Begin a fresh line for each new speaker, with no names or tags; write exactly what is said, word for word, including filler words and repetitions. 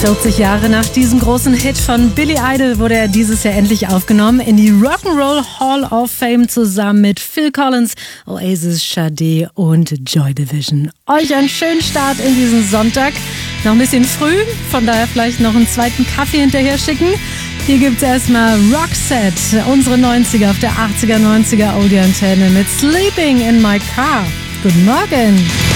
vierzig Jahre nach diesem großen Hit von Billy Idol wurde er dieses Jahr endlich aufgenommen in die Rock'n'Roll Hall of Fame zusammen mit Phil Collins, Oasis, Sade und Joy Division. Euch einen schönen Start in diesen Sonntag. Noch ein bisschen früh, von daher vielleicht noch einen zweiten Kaffee hinterher schicken. Hier gibt's erstmal Roxette, unsere neunziger auf der achtziger, neunziger Oldie Antenne mit Sleeping in My Car. Guten Morgen.